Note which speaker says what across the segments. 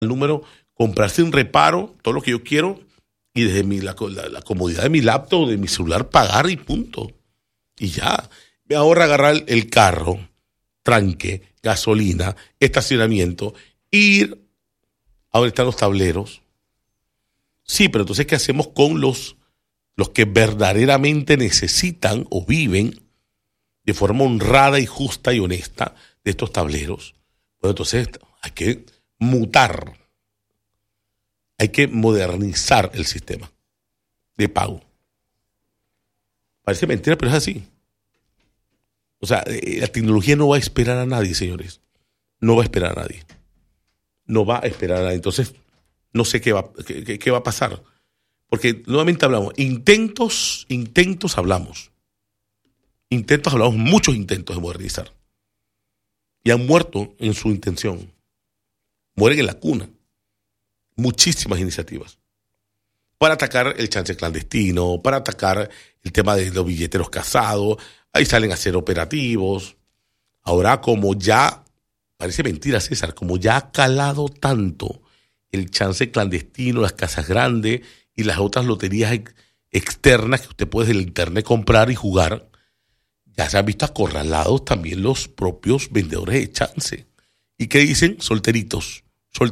Speaker 1: el número, comprarse un reparo, todo lo que yo quiero, y desde la comodidad de mi laptop, de mi celular, pagar y punto. Y ya. Me ahorra agarrar el carro, tranque, gasolina, estacionamiento, ir a donde están los tableros. Sí, pero entonces, ¿qué hacemos con los que verdaderamente necesitan o viven de forma honrada y justa y honesta de estos tableros? Bueno, entonces hay que mutar, hay que modernizar el sistema de pago. Parece mentira, pero es así. O sea, la tecnología no va a esperar a nadie, señores. No va a esperar a nadie. No va a esperar a nadie. Entonces, no sé qué va a pasar. Porque nuevamente hablamos, intentos hablamos. Muchos intentos de modernizar. Y han muerto en su intención. Mueren en la cuna. Muchísimas iniciativas. Para atacar el chance clandestino, para atacar el tema de los billeteros casados. Ahí salen a hacer operativos. Ahora, como ya, parece mentira, César, como ya ha calado tanto el chance clandestino, las casas grandes y las otras loterías externas que usted puede desde el internet comprar y jugar, ya se han visto acorralados también los propios vendedores de chance. ¿Y qué dicen? Solteritos.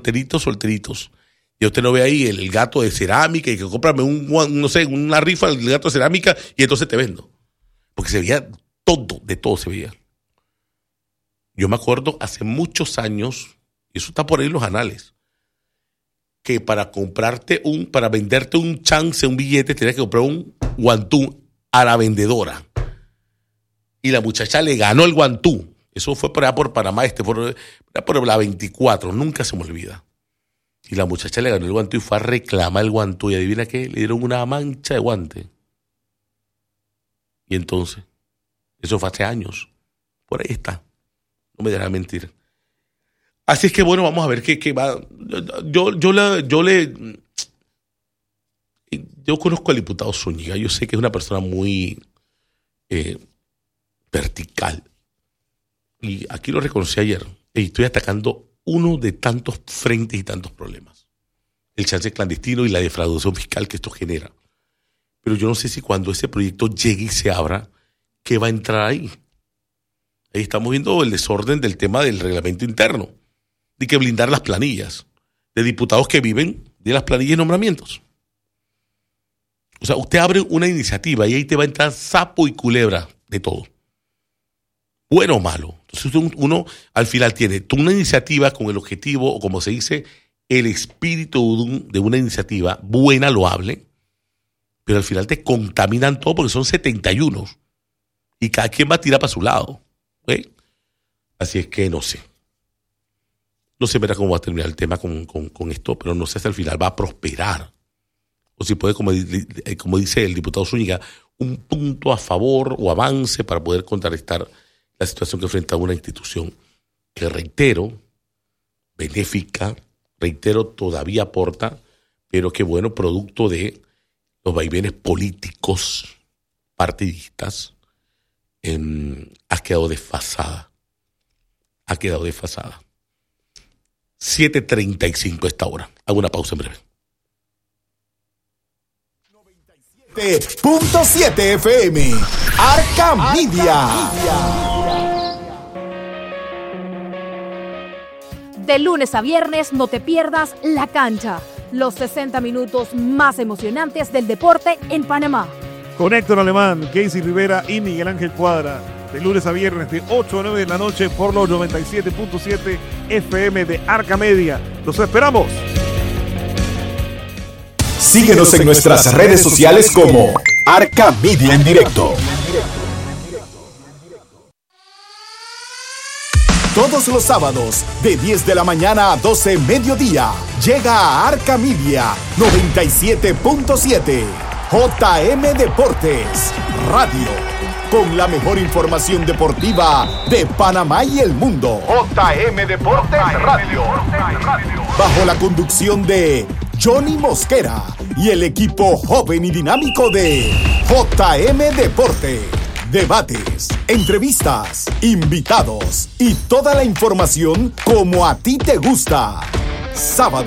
Speaker 1: Y usted no ve ahí el gato de cerámica y que cómprame una rifa del gato de cerámica y entonces te vendo. Porque se veía todo, de todo se veía. Yo me acuerdo hace muchos años, y eso está por ahí en los anales, que para venderte un chance, un billete, tenías que comprar un guantú a la vendedora. Y la muchacha le ganó el guantú. Eso fue por allá por Panamá, por la 24, nunca se me olvida. Y la muchacha le ganó el guantú y fue a reclamar el guantú. Y adivina qué, le dieron una mancha de guante. Y entonces, eso fue hace años. Por ahí está. No me dejará mentir. Así es que bueno, vamos a ver qué va. Yo conozco al diputado Zúñiga. Yo sé que es una persona muy vertical. Y aquí lo reconocí ayer. Y estoy atacando uno de tantos frentes y tantos problemas. El chance clandestino y la defraudación fiscal que esto genera. Pero yo no sé si cuando ese proyecto llegue y se abra, ¿qué va a entrar ahí? Ahí estamos viendo el desorden del tema del reglamento interno. De que blindar las planillas de diputados que viven de las planillas y nombramientos. O sea, usted abre una iniciativa y ahí te va a entrar sapo y culebra de todo. Bueno o malo. Entonces uno al final tiene una iniciativa con el objetivo, o como se dice, el espíritu de una iniciativa buena, loable, pero al final te contaminan todo porque son 71 y cada quien va a tirar para su lado. ¿Okay? Así es que no sé. No sé verá cómo va a terminar el tema con esto, pero no sé si al final va a prosperar. O si puede, como dice el diputado Zúñiga, un punto a favor o avance para poder contrarrestar la situación que enfrenta una institución que, reitero, benéfica, todavía aporta, pero que bueno, producto de los vaivenes políticos partidistas, ha quedado desfasada. 7:35 esta hora. Hago una pausa en breve.
Speaker 2: 97.7 FM Arca Media.
Speaker 3: De lunes a viernes no te pierdas La Cancha, los 60 minutos más emocionantes del deporte en Panamá.
Speaker 4: Con Héctor Alemán, Casey Rivera y Miguel Ángel Cuadra. De lunes a viernes de 8 a 9 de la noche por los 97.7 FM de Arca Media. ¡Los esperamos!
Speaker 2: Síguenos en nuestras redes sociales como Arca Media en directo. Todos los sábados, de 10 de la mañana a 12 mediodía, llega a Arca Media 97.7 JM Deportes Radio. Con la mejor información deportiva de Panamá y el mundo. JM Deportes Radio. Bajo la conducción de Johnny Mosquera y el equipo joven y dinámico de JM Deporte. Debates, entrevistas, invitados y toda la información como a ti te gusta. sábado.